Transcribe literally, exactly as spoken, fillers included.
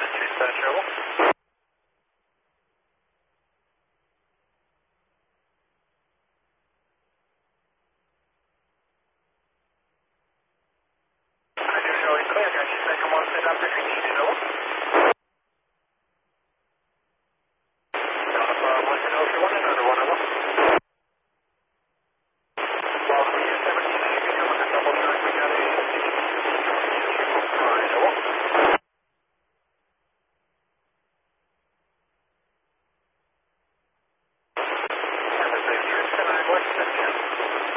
Dispatch Rebel. I do Charlie clear. Can you say come on, set up if you need it all?